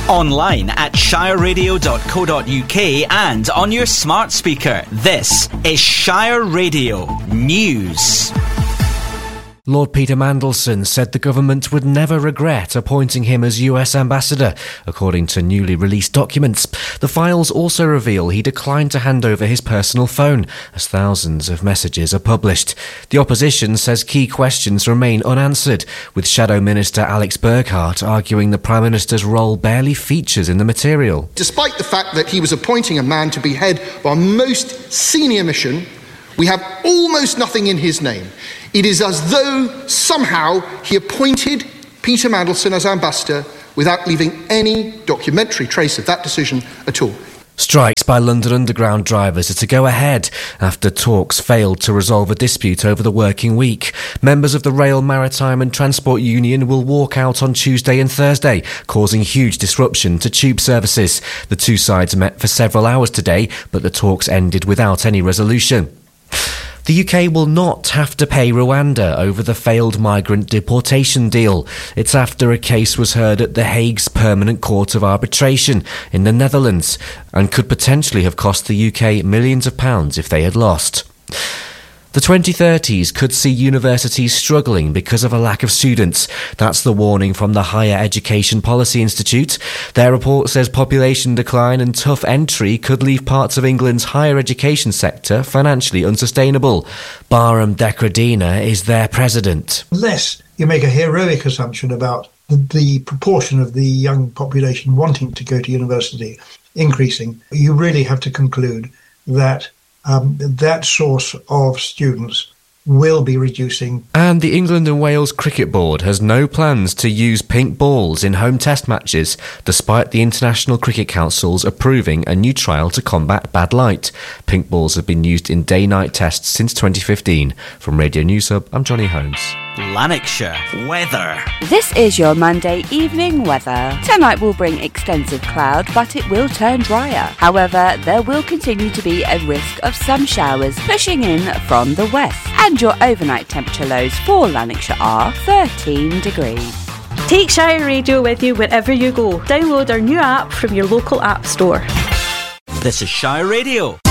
Online at shireradio.co.uk and on your smart speaker. This is Shire Radio News. Lord Peter Mandelson said the government would never regret appointing him as US ambassador, according to newly released documents. The files also reveal he declined to hand over his personal phone, as thousands of messages are published. The opposition says key questions remain unanswered, with Shadow Minister Alex Burghardt arguing the Prime Minister's role barely features in the material. Despite the fact that he was appointing a man to be head of our most senior mission, we have almost nothing in his name. It is as though somehow he appointed Peter Mandelson as ambassador without leaving any documentary trace of that decision at all. Strikes by London Underground drivers are to go ahead after talks failed to resolve a dispute over the working week. Members of the Rail, Maritime and Transport Union will walk out on Tuesday and Thursday, causing huge disruption to tube services. The two sides met for several hours today, but the talks ended without any resolution. The UK will not have to pay Rwanda over the failed migrant deportation deal. It's after a case was heard at The Hague's Permanent Court of Arbitration in the Netherlands and could potentially have cost the UK millions of pounds if they had lost. The 2030s could see universities struggling because of a lack of students. That's the warning from the Higher Education Policy Institute. Their report says population decline and tough entry could leave parts of England's higher education sector financially unsustainable. Bahram Dekradina is their president. Unless you make a heroic assumption about the proportion of the young population wanting to go to university increasing, you really have to conclude that that source of students will be reducing. And the England and Wales Cricket Board has no plans to use pink balls in home test matches, despite the International Cricket Council's approving a new trial to combat bad light. Pink balls have been used in day-night tests since 2015. From Radio News Hub, I'm Johnny Holmes. Lanarkshire weather. This is your Monday evening weather. Tonight will bring extensive cloud, but it will turn drier. However, there will continue to be a risk of some showers pushing in from the west. And your overnight temperature lows for Lanarkshire are 13 degrees. Take Shire Radio with you wherever you go. Download our new app from your local app store. This is Shire Radio.